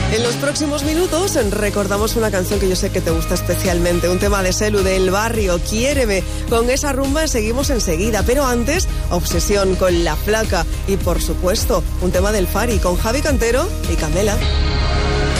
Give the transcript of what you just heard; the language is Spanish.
En los próximos minutos recordamos una canción que yo sé que te gusta especialmente, un tema de Selu, del Barrio, Quiéreme. Con esa rumba seguimos enseguida, pero antes, Obsesión con La Flaca y, por supuesto, un tema del Fari con Javi Cantero y Camela.